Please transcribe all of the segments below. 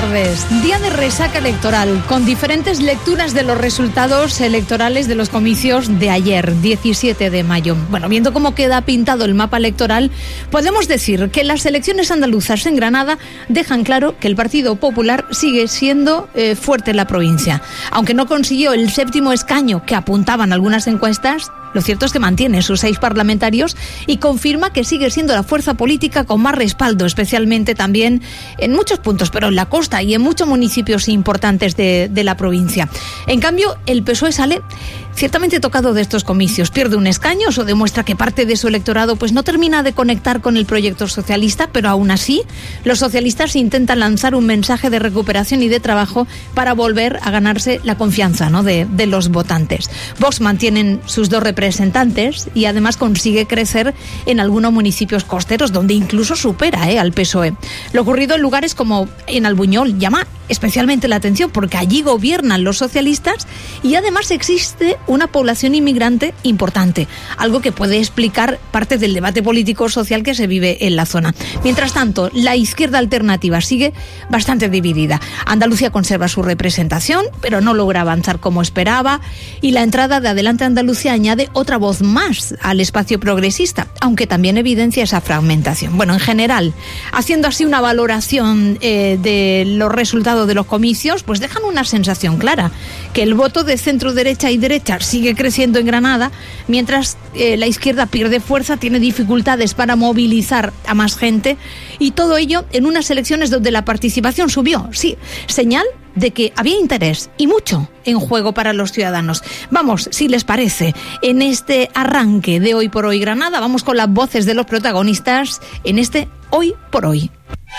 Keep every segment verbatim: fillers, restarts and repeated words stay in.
tardes. Día de resaca electoral, con diferentes lecturas de los resultados electorales de los comicios de ayer, diecisiete de mayo. Bueno, viendo cómo queda pintado el mapa electoral, podemos decir que las elecciones andaluzas en Granada dejan claro que el Partido Popular sigue siendo eh, fuerte en la provincia. Aunque no consiguió el séptimo escaño que apuntaban algunas encuestas, lo cierto es que mantiene sus seis parlamentarios y confirma que sigue siendo la fuerza política con más respaldo, especialmente también en muchos puntos, pero en la costa y en muchos municipios importantes de, de la provincia. En cambio, el P S O E sale ciertamente tocado de estos comicios. Pierde un escaño, eso demuestra que parte de su electorado pues no termina de conectar con el proyecto socialista, pero aún así los socialistas intentan lanzar un mensaje de recuperación y de trabajo para volver a ganarse la confianza, ¿no?, de, de los votantes. Vox mantienen sus dos representantes y además consigue crecer en algunos municipios costeros, donde incluso supera ¿eh? al P S O E. Lo ocurrido en lugares como en Albuñol llama especialmente la atención porque allí gobiernan los socialistas y además existe una población inmigrante importante, algo que puede explicar parte del debate político-social que se vive en la zona. Mientras tanto, la izquierda alternativa sigue bastante dividida. Andalucía conserva su representación, pero no logra avanzar como esperaba, y la entrada de Adelante Andalucía añade otra voz más al espacio progresista, aunque también evidencia esa fragmentación. Bueno, en general, haciendo así una valoración eh, de los resultados de los comicios, pues dejan una sensación clara, que el voto de centro-derecha y derecha sigue creciendo en Granada, mientras eh, la izquierda pierde fuerza, tiene dificultades para movilizar a más gente, y todo ello en unas elecciones donde la participación subió. Sí, señal de que había interés y mucho en juego para los ciudadanos. Vamos, si les parece, en este arranque de Hoy por Hoy Granada, vamos con las voces de los protagonistas en este Hoy por Hoy.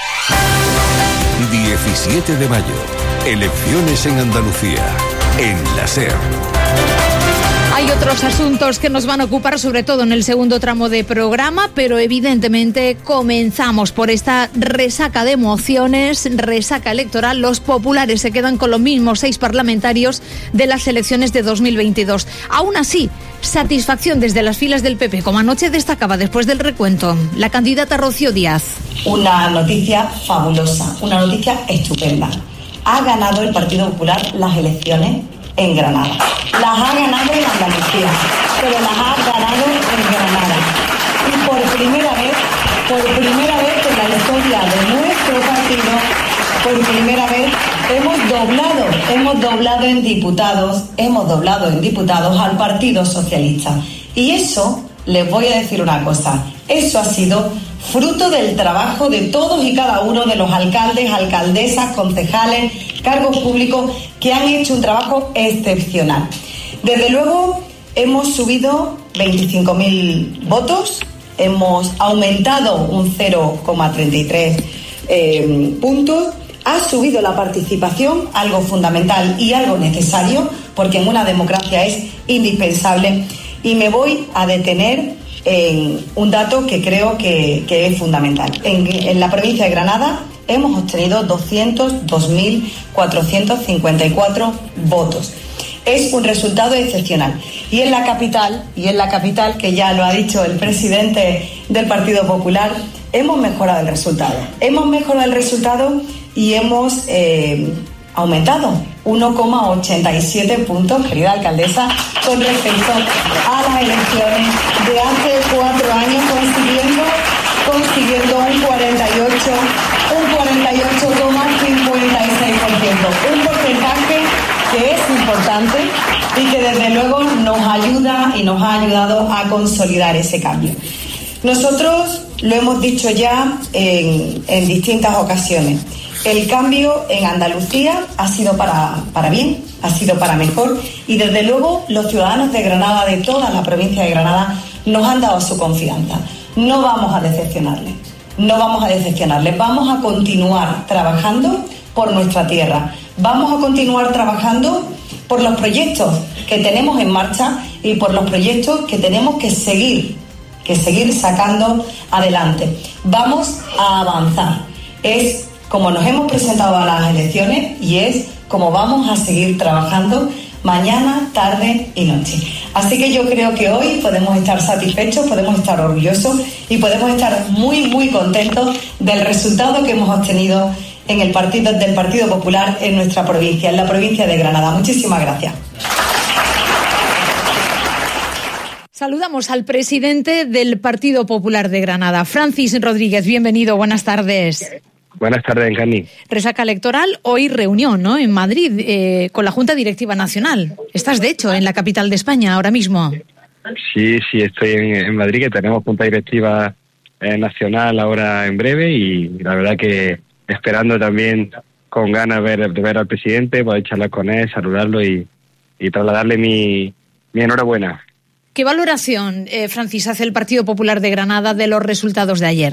diecisiete de mayo, elecciones en Andalucía, en la SER. Hay otros asuntos que nos van a ocupar, sobre todo en el segundo tramo de programa, pero evidentemente comenzamos por esta resaca de emociones, resaca electoral. Los populares se quedan con los mismos seis parlamentarios de las elecciones de dos mil veintidós. Aún así, satisfacción desde las filas del P P, como anoche destacaba después del recuento la candidata Rocío Díaz. Una noticia fabulosa, una noticia estupenda. Ha ganado el Partido Popular las elecciones en Granada. Las ha ganado en Andalucía, pero las ha ganado en Granada. Y por primera vez, por primera vez en la historia de nuestro partido, por primera vez hemos doblado, hemos doblado en diputados, hemos doblado en diputados al Partido Socialista. Y eso, les voy a decir una cosa, eso ha sido fruto del trabajo de todos y cada uno de los alcaldes, alcaldesas, concejales, cargos públicos que han hecho un trabajo excepcional. Desde luego hemos subido veinticinco mil votos, hemos aumentado un cero coma treinta y tres eh, puntos, ha subido la participación, algo fundamental y algo necesario, porque en una democracia es indispensable, y me voy a detener en un dato que creo que, que es fundamental. En, en la provincia de Granada hemos obtenido doscientos dos mil cuatrocientos cincuenta y cuatro votos. Es un resultado excepcional. Y en la capital, y en la capital, que ya lo ha dicho el presidente del Partido Popular, hemos mejorado el resultado. Hemos mejorado el resultado y hemos eh, aumentado uno coma ochenta y siete puntos, querida alcaldesa, con respecto a las elecciones de hace cuatro años, consiguiendo, consiguiendo un cuarenta y ocho, un cuarenta y ocho coma cincuenta y seis por ciento, un porcentaje que es importante y que desde luego nos ayuda y nos ha ayudado a consolidar ese cambio. Nosotros lo hemos dicho ya en, en distintas ocasiones. El cambio en Andalucía ha sido para, para bien, ha sido para mejor, y desde luego los ciudadanos de Granada, de toda la provincia de Granada, nos han dado su confianza. No vamos a decepcionarles, no vamos a decepcionarles, vamos a continuar trabajando por nuestra tierra, vamos a continuar trabajando por los proyectos que tenemos en marcha y por los proyectos que tenemos que seguir, que seguir sacando adelante. Vamos a avanzar. Es como nos hemos presentado a las elecciones y es como vamos a seguir trabajando mañana, tarde y noche. Así que yo creo que hoy podemos estar satisfechos, podemos estar orgullosos y podemos estar muy, muy contentos del resultado que hemos obtenido en el partido del Partido Popular en nuestra provincia, en la provincia de Granada. Muchísimas gracias. Saludamos al presidente del Partido Popular de Granada, Francis Rodríguez. Bienvenido, buenas tardes. Buenas tardes, Encarni. Resaca electoral, hoy reunión, ¿no?, en Madrid, eh, con la Junta Directiva Nacional. Estás, de hecho, en la capital de España ahora mismo. Sí, sí, estoy en, en Madrid, que tenemos Junta Directiva eh, Nacional ahora en breve, y la verdad que esperando también con ganas ver, de ver al presidente, poder charlar con él, saludarlo y, y trasladarle mi, mi enhorabuena. ¿Qué valoración, eh, Francis, hace el Partido Popular de Granada de los resultados de ayer?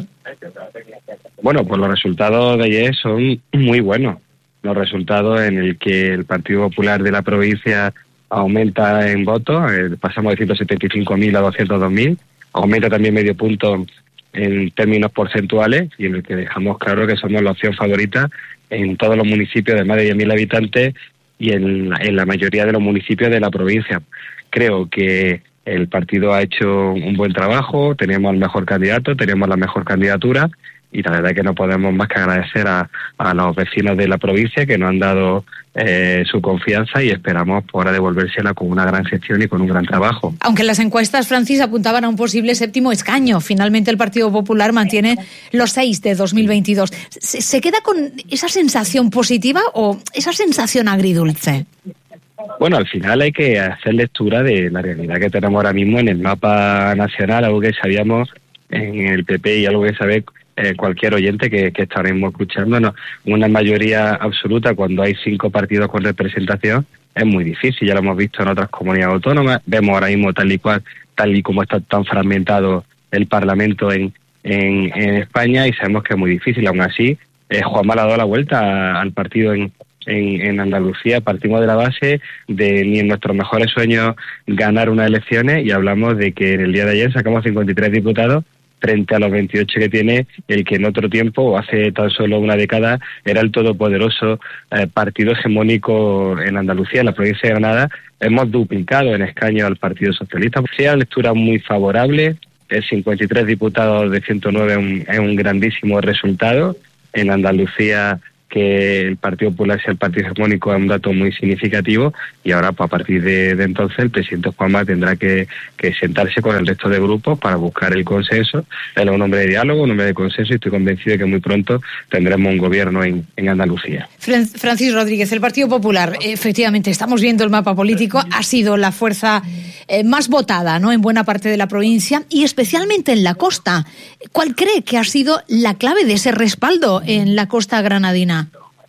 Bueno, pues los resultados de ayer son muy buenos. Los resultados en el que el Partido Popular de la provincia aumenta en votos, eh, pasamos de ciento setenta y cinco mil a doscientos dos mil, aumenta también medio punto en términos porcentuales, y en el que dejamos claro que somos la opción favorita en todos los municipios de más de diez mil habitantes y en, en la mayoría de los municipios de la provincia. Creo que el partido ha hecho un buen trabajo, tenemos el mejor candidato, tenemos la mejor candidatura, y la verdad es que no podemos más que agradecer a, a los vecinos de la provincia que nos han dado eh, su confianza, y esperamos ahora devolvérsela con una gran gestión y con un gran trabajo. Aunque las encuestas, Francis, apuntaban a un posible séptimo escaño, finalmente el Partido Popular mantiene los seis de dos mil veintidós. ¿Se, se queda con esa sensación positiva o esa sensación agridulce? Bueno, al final hay que hacer lectura de la realidad que tenemos ahora mismo en el mapa nacional, algo que sabíamos en el P P y algo que sabe eh, cualquier oyente que, que estaremos escuchándonos. Una mayoría absoluta cuando hay cinco partidos con representación es muy difícil, ya lo hemos visto en otras comunidades autónomas. Vemos ahora mismo tal y cual, tal y como está tan fragmentado el Parlamento en, en, en España, y sabemos que es muy difícil. Aún así, eh, Juanma le ha dado la vuelta a, al partido en En, en Andalucía. Partimos de la base de ni en nuestros mejores sueños ganar unas elecciones, y hablamos de que en el día de ayer sacamos cincuenta y tres diputados frente a los veintiocho que tiene el que en otro tiempo, o hace tan solo una década, era el todopoderoso eh, partido hegemónico en Andalucía, en la provincia de Granada. Hemos duplicado en escaños al Partido Socialista. Sea lectura muy favorable, el cincuenta y tres diputados de ciento nueve es un, es un grandísimo resultado. En Andalucía, que el Partido Popular sea el partido hegemónico es un dato muy significativo, y ahora, pues, a partir de, de entonces el presidente Juanma tendrá que, que sentarse con el resto de grupos para buscar el consenso. Él es un hombre de diálogo, un hombre de consenso, y estoy convencido de que muy pronto tendremos un gobierno en, en Andalucía. Francis Rodríguez, el Partido Popular, efectivamente, estamos viendo el mapa político, ha sido la fuerza eh, más votada, ¿no?, en buena parte de la provincia, y especialmente en la costa. ¿Cuál cree que ha sido la clave de ese respaldo en la costa granadina?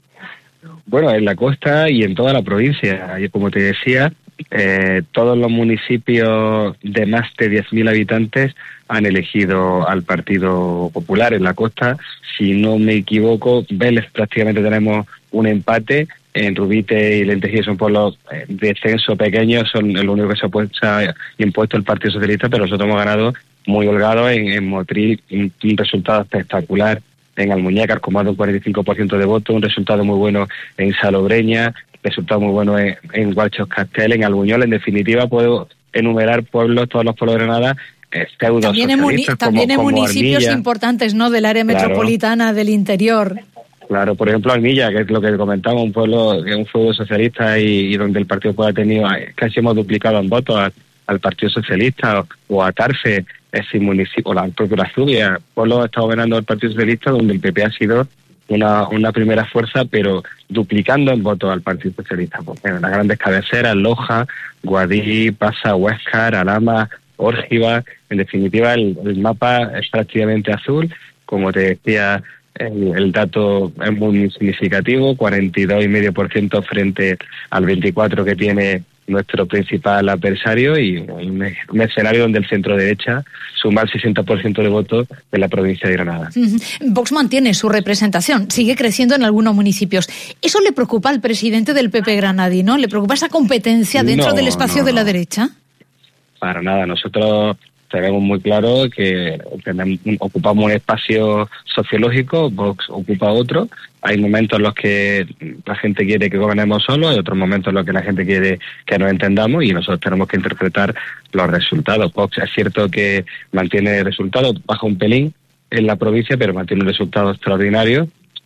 Bueno, en la costa y en toda la provincia. Y como te decía, eh, todos los municipios de más de diez mil habitantes han elegido al Partido Popular. En la costa, si no me equivoco, Vélez prácticamente tenemos un empate. En Rubite y Lentejíes son pueblos de censo pequeños, son lo único que se ha puesto, impuesto el Partido Socialista, pero nosotros hemos ganado muy holgado en, en Motril, un, un resultado espectacular. En Almuñécar con más de un cuarenta y cinco por ciento de votos, un resultado muy bueno en Salobreña, resultado muy bueno en, en Gualchos Castel, en Albuñol. En definitiva, puedo enumerar pueblos, todos los pueblos de Granada, eh, pseudo también en, muni- como, también en como municipios Armilla, importantes, ¿no?, del área claro, metropolitana, del interior. Claro, por ejemplo, Armilla, que es lo que comentaba, un pueblo, un feudo socialista, y, y donde el Partido Popular ha tenido, casi hemos duplicado en votos a, al Partido Socialista, o, o a Tarfe, ese municipio, o la propia Zubia. Pueblo ha estado ganando el Partido Socialista, donde el P P ha sido una, una primera fuerza, pero duplicando en votos al Partido Socialista. Pues, bueno, las grandes cabeceras, Loja, Guadí, Pasa, Huéscar, Alhama, Órgiva. En definitiva, el, el mapa es prácticamente azul. Como te decía, el, el dato es muy significativo, cuarenta y dos coma cinco por ciento frente al veinticuatro por ciento que tiene nuestro principal adversario, y un, un escenario donde el centro derecha suma el sesenta por ciento de votos en la provincia de Granada. Vox mantiene su representación, sigue creciendo en algunos municipios. ¿Eso le preocupa al presidente del P P granadino? ¿Le preocupa esa competencia dentro no, del espacio no, de la no. derecha? Para nada, nosotros tenemos muy claro que tenemos, ocupamos un espacio sociológico, Vox ocupa otro. Hay momentos en los que la gente quiere que gobernemos solos, hay otros momentos en los que la gente quiere que nos entendamos, y nosotros tenemos que interpretar los resultados. Vox es cierto que mantiene resultados, baja un pelín en la provincia, pero mantiene un resultado extraordinario,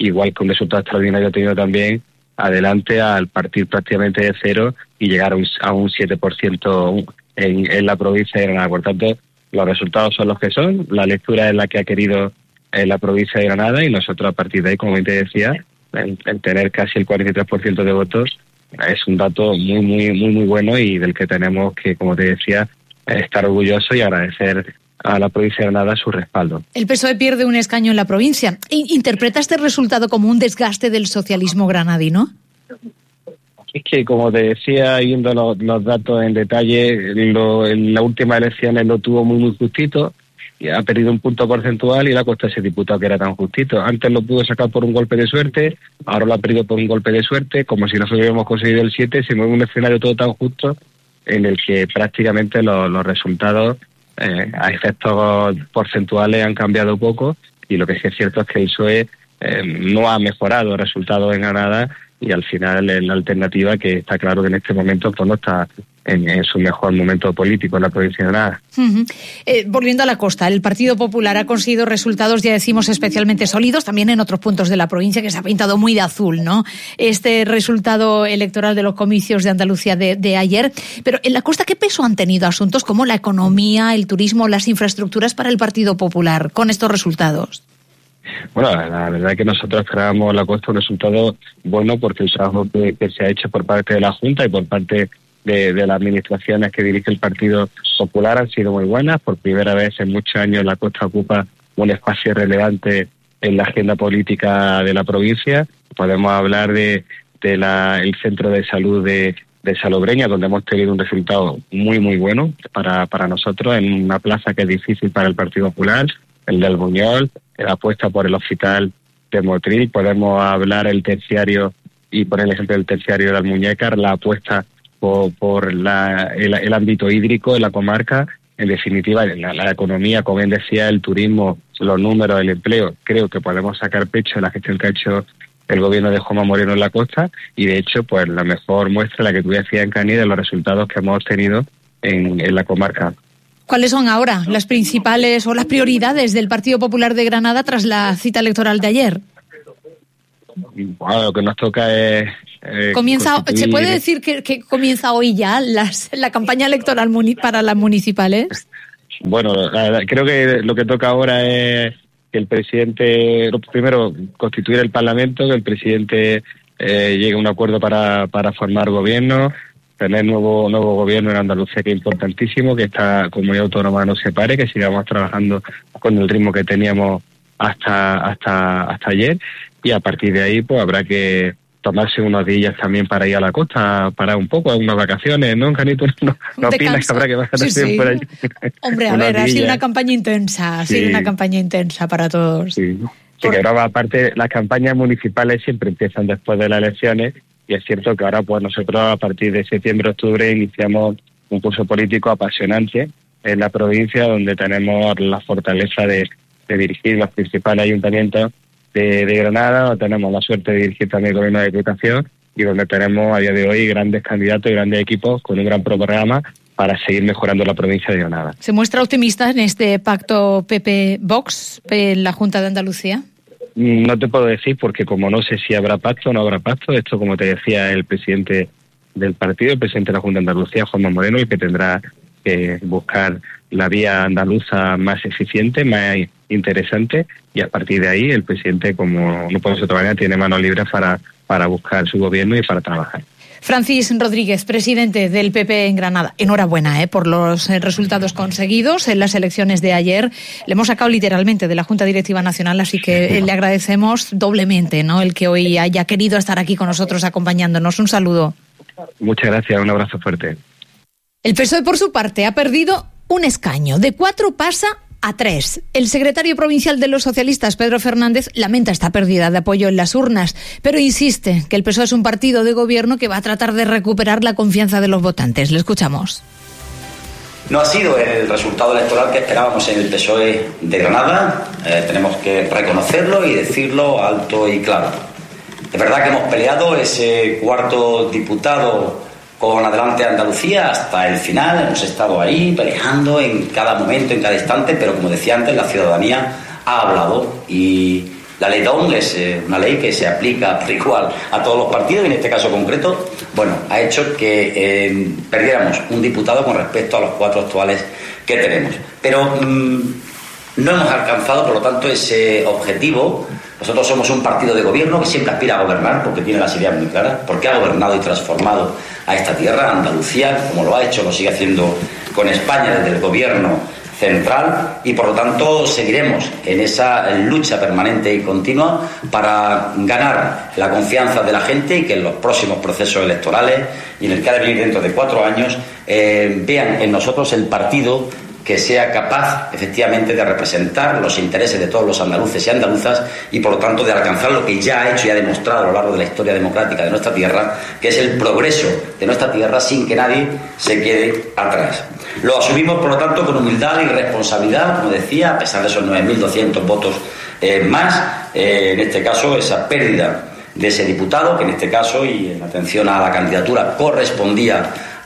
igual que un resultado extraordinario ha tenido también adelante al partir prácticamente de cero y llegar a un, a un siete por ciento en, en la provincia de Granada. Por tanto, los resultados son los que son, la lectura es la que ha querido en la provincia de Granada, y nosotros a partir de ahí, como te decía, el, el tener casi el cuarenta y tres por ciento de votos es un dato muy, muy, muy, muy bueno, y del que tenemos que, como te decía, estar orgullosos y agradecer a la provincia de Granada su respaldo. El P S O E pierde un escaño en la provincia. ¿Interpreta este resultado como un desgaste del socialismo granadino? Es que, como te decía, viendo los, los datos en detalle, lo, en las últimas elecciones lo tuvo muy, muy justito, y ha perdido un punto porcentual y le ha costado ese diputado que era tan justito. Antes lo pudo sacar por un golpe de suerte, ahora lo ha perdido por un golpe de suerte, como si nosotros hubiéramos conseguido el siete, se mueve un escenario todo tan justo en el que prácticamente los, los resultados eh, a efectos porcentuales han cambiado poco, y lo que sí es cierto es que el P S O E eh, no ha mejorado resultados en Granada, y al final es la alternativa que está claro que en este momento pues no está en, en su mejor momento político en la provincia de Granada. Uh-huh. Eh, volviendo a la costa, el Partido Popular ha conseguido resultados, ya decimos, especialmente sólidos, también en otros puntos de la provincia, que se ha pintado muy de azul, ¿no? Este resultado electoral de los comicios de Andalucía de, de ayer. Pero en la costa, ¿qué peso han tenido asuntos como la economía, el turismo, las infraestructuras para el Partido Popular con estos resultados? Bueno, la verdad es que nosotros esperábamos la costa un resultado bueno, porque el trabajo que, que se ha hecho por parte de la Junta y por parte de, de las administraciones que dirige el Partido Popular han sido muy buenas. Por primera vez en muchos años la costa ocupa un espacio relevante en la agenda política de la provincia. Podemos hablar de, de la, el centro de salud de, de Salobreña, donde hemos tenido un resultado muy, muy bueno para, para nosotros, en una plaza que es difícil para el Partido Popular, el del Buñol, la apuesta por el hospital de Motril. Podemos hablar el terciario y poner el ejemplo del terciario de Almuñécar, la apuesta por, por la, el, el ámbito hídrico en la comarca. En definitiva, la, la economía, como bien decía, el turismo, los números, el empleo. Creo que podemos sacar pecho de la gestión que ha hecho el gobierno de Juanma Moreno en la costa, y de hecho, pues la mejor muestra, la que tú decías en Cani, de los resultados que hemos obtenido en, en la comarca. ¿Cuáles son ahora las principales o las prioridades del Partido Popular de Granada tras la cita electoral de ayer? Bueno, lo que nos toca es... Eh, comienza, constituir... ¿Se puede decir que, que comienza hoy ya las, la campaña electoral muni, para las municipales? Bueno, la, la, creo que lo que toca ahora es que el presidente, primero, constituir el Parlamento, que el presidente eh, llegue a un acuerdo para, para formar gobierno, tener nuevo nuevo gobierno en Andalucía, que es importantísimo, que esta comunidad autónoma no se pare, que sigamos trabajando con el ritmo que teníamos hasta hasta hasta ayer, y a partir de ahí pues habrá que tomarse unos días también para ir a la costa, parar un poco, unas vacaciones, ¿no, Canito? No, no opinas que habrá que bajar sí, sí. por allí. Hombre, a ver, ha sido una campaña intensa, ha sido sí. una campaña intensa para todos. Sí, sí por... que ahora, aparte, las campañas municipales siempre empiezan después de las elecciones, y es cierto que ahora pues nosotros a partir de septiembre, octubre iniciamos un curso político apasionante en la provincia, donde tenemos la fortaleza de, de dirigir los principales ayuntamientos de, de Granada, donde tenemos la suerte de dirigir también el gobierno de Diputación, y donde tenemos a día de hoy grandes candidatos y grandes equipos con un gran programa para seguir mejorando la provincia de Granada. ¿Se muestra optimista en este pacto P P-Vox en la Junta de Andalucía? No te puedo decir, porque como no sé si habrá pacto o no habrá pacto, esto, como te decía, el presidente del partido, el presidente de la Junta de Andalucía, Juanma Moreno, el que tendrá que buscar la vía andaluza más eficiente, más interesante, y a partir de ahí el presidente, como no puede ser de otra manera, tiene manos libres para, para buscar su gobierno y para trabajar. Francis Rodríguez, presidente del P P en Granada. Enhorabuena eh, por los resultados conseguidos en las elecciones de ayer. Le hemos sacado literalmente de la Junta Directiva Nacional, así que le agradecemos doblemente, ¿no?, el que hoy haya querido estar aquí con nosotros acompañándonos. Un saludo. Muchas gracias, un abrazo fuerte. El P S O E, por su parte, ha perdido un escaño. De cuatro pasa a tres. El secretario provincial de los socialistas, Pedro Fernández, lamenta esta pérdida de apoyo en las urnas, pero insiste que el P S O E es un partido de gobierno que va a tratar de recuperar la confianza de los votantes. Le escuchamos. No ha sido el resultado electoral que esperábamos en el P S O E de Granada. Eh, tenemos que reconocerlo y decirlo alto y claro. Es verdad que hemos peleado ese cuarto diputado con Adelante Andalucía hasta el final, hemos estado ahí peleando en cada momento, en cada instante, pero como decía antes, la ciudadanía ha hablado y, La ley D O N es eh, una ley que se aplica por igual a todos los partidos, y en este caso concreto, bueno, ha hecho que eh, perdiéramos un diputado con respecto a los cuatro actuales que tenemos. Pero mmm, no hemos alcanzado, por lo tanto, ese objetivo. Nosotros somos un partido de gobierno que siempre aspira a gobernar, porque tiene las ideas muy claras, porque ha gobernado y transformado a esta tierra, Andalucía, como lo ha hecho, lo sigue haciendo con España desde el gobierno central, y por lo tanto seguiremos en esa lucha permanente y continua para ganar la confianza de la gente, y que en los próximos procesos electorales y en el que ha de venir dentro de cuatro años eh, vean en nosotros el partido que sea capaz efectivamente de representar los intereses de todos los andaluces y andaluzas, y por lo tanto de alcanzar lo que ya ha hecho y ha demostrado a lo largo de la historia democrática de nuestra tierra, que es el progreso de nuestra tierra sin que nadie se quede atrás. Lo asumimos, por lo tanto, con humildad y responsabilidad, como decía, a pesar de esos nueve mil doscientos votos eh, más, eh, en este caso esa pérdida de ese diputado, que en este caso, y en atención a la candidatura, correspondía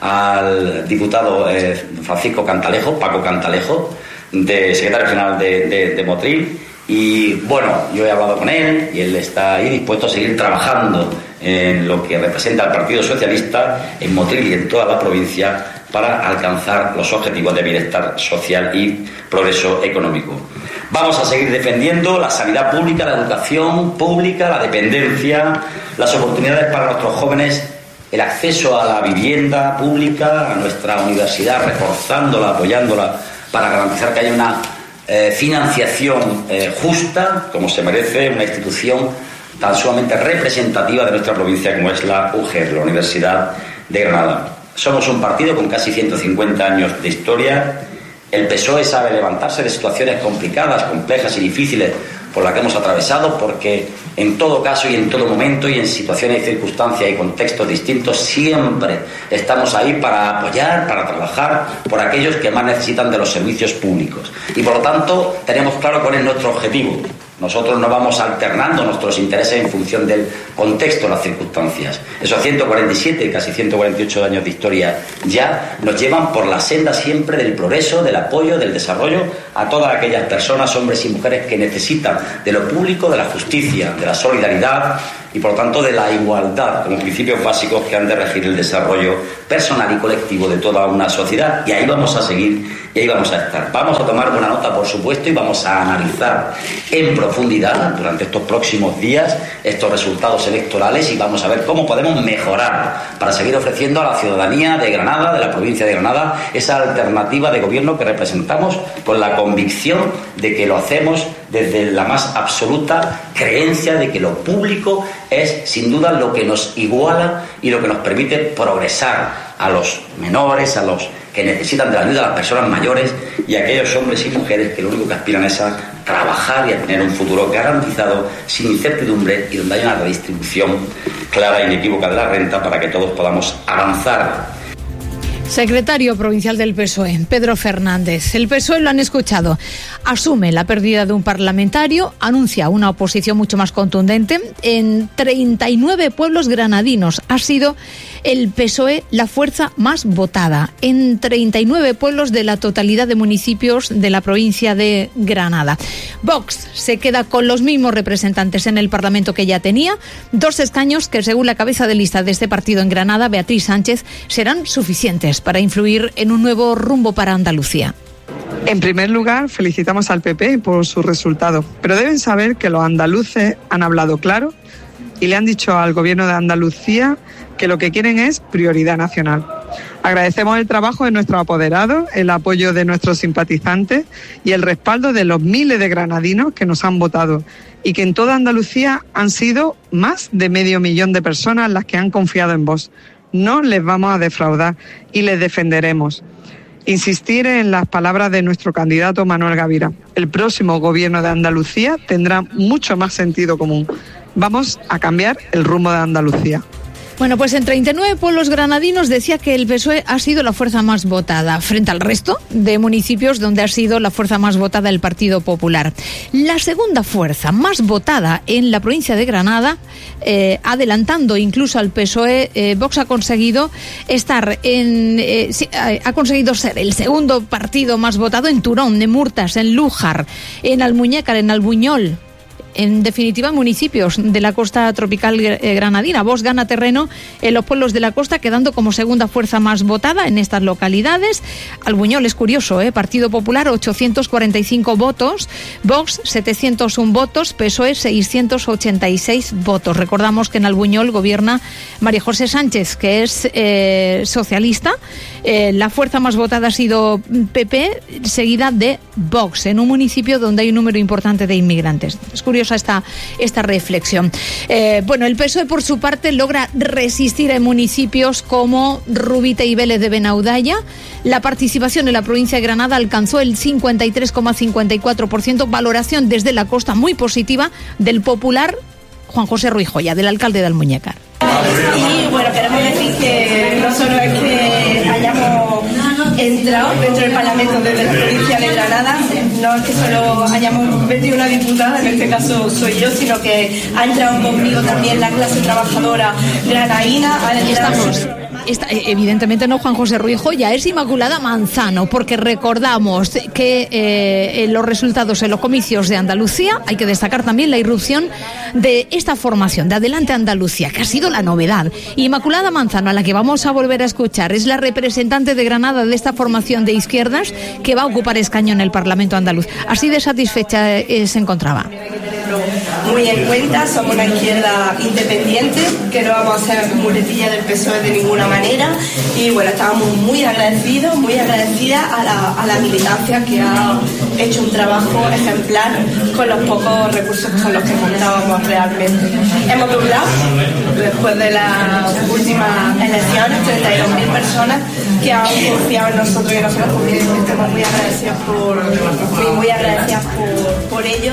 al diputado eh, Francisco Cantalejo, Paco Cantalejo, de secretario general de, de, de Motril. Y bueno, yo he hablado con él y él está ahí dispuesto a seguir trabajando en lo que representa al Partido Socialista en Motril y en toda la provincia para alcanzar los objetivos de bienestar social y progreso económico. Vamos a seguir defendiendo la sanidad pública, la educación pública, la dependencia, las oportunidades para nuestros jóvenes, el acceso a la vivienda pública, a nuestra universidad, reforzándola, apoyándola para garantizar que haya una eh, financiación eh, justa, como se merece una institución tan sumamente representativa de nuestra provincia como es la U G E R, la Universidad de Granada. Somos un partido con casi ciento cincuenta años de historia. El P S O E sabe levantarse de situaciones complicadas, complejas y difíciles por las que hemos atravesado, porque en todo caso y en todo momento y en situaciones y circunstancias y contextos distintos siempre estamos ahí para apoyar, para trabajar por aquellos que más necesitan de los servicios públicos. Y por lo tanto tenemos claro cuál es nuestro objetivo. Nosotros no vamos alternando nuestros intereses en función del contexto, las circunstancias. Esos ciento cuarenta y siete, casi ciento cuarenta y ocho años de historia ya nos llevan por la senda siempre del progreso, del apoyo, del desarrollo a todas aquellas personas, hombres y mujeres que necesitan de lo público, de la justicia, de la solidaridad y por lo tanto de la igualdad como principios básicos que han de regir el desarrollo personal y colectivo de toda una sociedad. Y ahí vamos a seguir y ahí vamos a estar. Vamos a tomar buena nota, por supuesto, y vamos a analizar en profundidad durante estos próximos días estos resultados electorales y vamos a ver cómo podemos mejorar para seguir ofreciendo a la ciudadanía de Granada, de la provincia de Granada, esa alternativa de gobierno que representamos, con la convicción de que lo hacemos desde la más absoluta creencia de que lo público es sin duda lo que nos iguala y lo que nos permite progresar a los menores, a los que necesitan de la ayuda, a las personas mayores y a aquellos hombres y mujeres que lo único que aspiran es a trabajar y a tener un futuro garantizado, sin incertidumbre, y donde haya una redistribución clara e inequívoca de la renta para que todos podamos avanzar. Secretario provincial del P S O E, Pedro Fernández. El P S O E, lo han escuchado, asume la pérdida de un parlamentario, anuncia una oposición mucho más contundente. En treinta y nueve pueblos granadinos ha sido el P S O E la fuerza más votada, en treinta y nueve pueblos de la totalidad de municipios de la provincia de Granada. Vox se queda con los mismos representantes en el Parlamento que ya tenía, dos escaños que, según la cabeza de lista de este partido en Granada, Beatriz Sánchez, serán suficientes para influir en un nuevo rumbo para Andalucía. En primer lugar, felicitamos al P P por su resultado, pero deben saber que los andaluces han hablado claro y le han dicho al Gobierno de Andalucía que lo que quieren es prioridad nacional. Agradecemos el trabajo de nuestros apoderados, el apoyo de nuestros simpatizantes y el respaldo de los miles de granadinos que nos han votado y que en toda Andalucía han sido más de medio millón de personas las que han confiado en Vox. No les vamos a defraudar y les defenderemos. Insistir en las palabras de nuestro candidato Manuel Gavira. El próximo Gobierno de Andalucía tendrá mucho más sentido común. Vamos a cambiar el rumbo de Andalucía. Bueno, pues en treinta y nueve pueblos granadinos decía que el P S O E ha sido la fuerza más votada, frente al resto de municipios donde ha sido la fuerza más votada el Partido Popular. La segunda fuerza más votada en la provincia de Granada, eh, adelantando incluso al P S O E, eh, Vox ha conseguido estar en, eh, ha conseguido ser el segundo partido más votado en Turón, en Murtas, en Lújar, en Almuñécar, en Albuñol, en definitiva, municipios de la costa tropical granadina. Vox gana terreno en los pueblos de la costa, quedando como segunda fuerza más votada en estas localidades. Albuñol es curioso, ¿eh? Partido Popular ochocientos cuarenta y cinco votos, Vox setecientos uno votos, P S O E seiscientos ochenta y seis votos. Recordamos que en Albuñol gobierna María José Sánchez, que es eh, socialista. Eh, la fuerza más votada ha sido P P, seguida de Vox, en un municipio donde hay un número importante de inmigrantes. Es curiosa esta, esta reflexión. Eh, bueno, el P S O E, por su parte, logra resistir en municipios como Rubite y Vélez de Benaudalla. La participación en la provincia de Granada alcanzó el cincuenta y tres coma cincuenta y cuatro por ciento, valoración desde la costa muy positiva del popular Juan José Ruiz Joya, del alcalde de Almuñécar. Y bueno, queremos decir que no solo es que hayamos entrado dentro del Parlamento desde la provincia de Granada, no es que solo hayamos metido una diputada, en este caso soy yo, sino que ha entrado conmigo también la clase trabajadora granadina. Aquí estamos. Esta, evidentemente no Juan José Ruiz Joya, es Inmaculada Manzano, porque recordamos que eh, los resultados en los comicios de Andalucía, hay que destacar también la irrupción de esta formación, de Adelante Andalucía, que ha sido la novedad. Inmaculada Manzano, a la que vamos a volver a escuchar, es la representante de Granada de esta formación de izquierdas que va a ocupar escaño en el Parlamento andaluz. Así de satisfecha eh, se encontraba. Muy en cuenta, somos una izquierda independiente, que no vamos a ser muletilla del P S O E de ninguna manera, y bueno, estábamos muy agradecidos, muy agradecidas a la, a la militancia que ha hecho un trabajo ejemplar con los pocos recursos con los que contábamos realmente. Hemos doblado, después de las últimas elecciones, treinta y dos mil personas que han confiado en nosotros, y nosotros también estamos muy agradecidas por, muy, muy agradecidas por, por ello.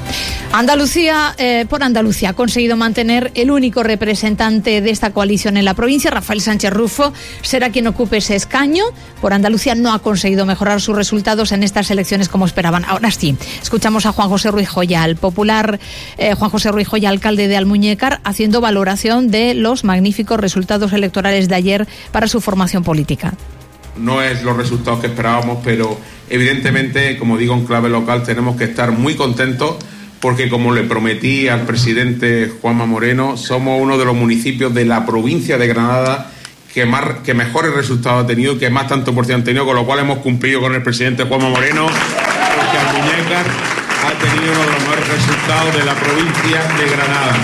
Andalucía, eh, por Andalucía ha conseguido mantener el único representante de esta coalición en la provincia. Rafael Sánchez Rufo será quien ocupe ese escaño. Por Andalucía no ha conseguido mejorar sus resultados en estas elecciones como esperaban. Ahora sí, escuchamos a Juan José Ruiz Joya, el popular eh, Juan José Ruiz Joya, alcalde de Almuñécar, haciendo valoración de los magníficos resultados electorales de ayer para su formación política. No es los resultados que esperábamos, pero evidentemente, como digo, en clave local tenemos que estar muy contentos, porque como le prometí al presidente Juanma Moreno, somos uno de los municipios de la provincia de Granada que más que mejores resultados ha tenido, que más tanto por ciento han tenido, con lo cual hemos cumplido con el presidente Juanma Moreno, porque Almuñécar ha tenido uno de los mejores resultados de la provincia de Granada.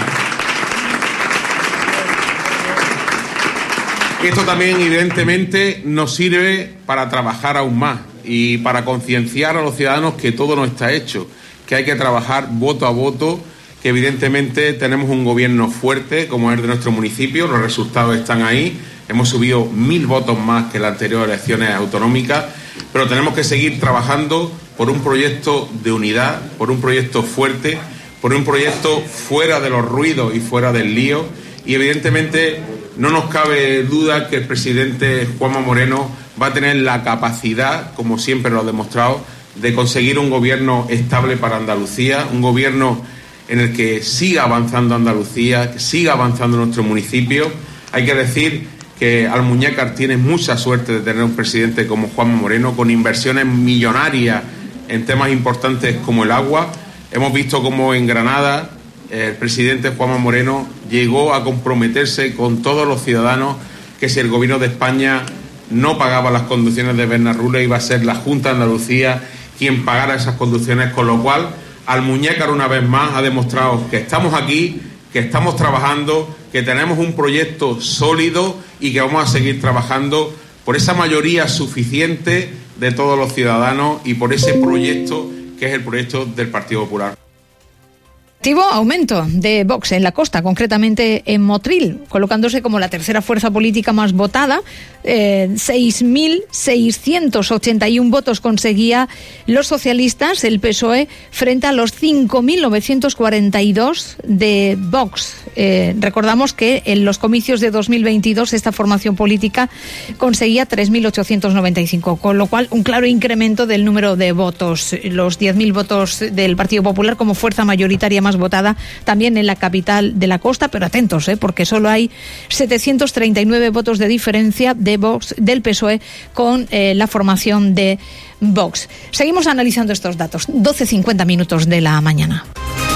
Esto también, evidentemente, nos sirve para trabajar aún más y para concienciar a los ciudadanos que todo no está hecho, que hay que trabajar voto a voto, que evidentemente tenemos un gobierno fuerte como es el de nuestro municipio, los resultados están ahí, hemos subido mil votos más que en las anteriores elecciones autonómicas, pero tenemos que seguir trabajando por un proyecto de unidad, por un proyecto fuerte, por un proyecto fuera de los ruidos y fuera del lío, y evidentemente no nos cabe duda que el presidente Juanma Moreno va a tener la capacidad, como siempre lo ha demostrado, de conseguir un gobierno estable para Andalucía, un gobierno en el que siga avanzando Andalucía, que siga avanzando nuestro municipio. Hay que decir que Almuñécar tiene mucha suerte de tener un presidente como Juanma Moreno, con inversiones millonarias en temas importantes como el agua. Hemos visto cómo en Granada el presidente Juanma Moreno llegó a comprometerse con todos los ciudadanos que si el gobierno de España no pagaba las conducciones de Bernarrule, iba a ser la Junta de Andalucía quien pagara esas conducciones, con lo cual Almuñécar una vez más ha demostrado que estamos aquí, que estamos trabajando, que tenemos un proyecto sólido y que vamos a seguir trabajando por esa mayoría suficiente de todos los ciudadanos y por ese proyecto que es el proyecto del Partido Popular. Aumento de Vox en la costa, concretamente en Motril, colocándose como la tercera fuerza política más votada. Eh, seis mil seiscientos ochenta y uno votos conseguía los socialistas, el P S O E, frente a los cinco mil novecientos cuarenta y dos de Vox. Eh, recordamos que en los comicios de dos mil veintidós esta formación política conseguía tres mil ochocientos noventa y cinco, con lo cual un claro incremento del número de votos. Los diez mil votos del Partido Popular como fuerza mayoritaria más votada también en la capital de la costa, pero atentos, ¿eh? porque solo hay setecientos treinta y nueve votos de diferencia de Vox, del P S O E con eh, la formación de Vox. Seguimos analizando estos datos. doce cincuenta minutos de la mañana.